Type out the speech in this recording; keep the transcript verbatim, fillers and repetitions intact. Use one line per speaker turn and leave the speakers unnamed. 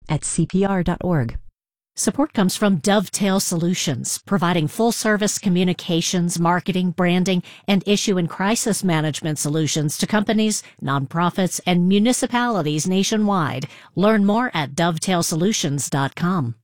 at c p r dot org.
Support comes from Dovetail Solutions, providing full-service communications, marketing, branding, and issue and crisis management solutions to companies, nonprofits, and municipalities nationwide. Learn more at dovetail solutions dot com.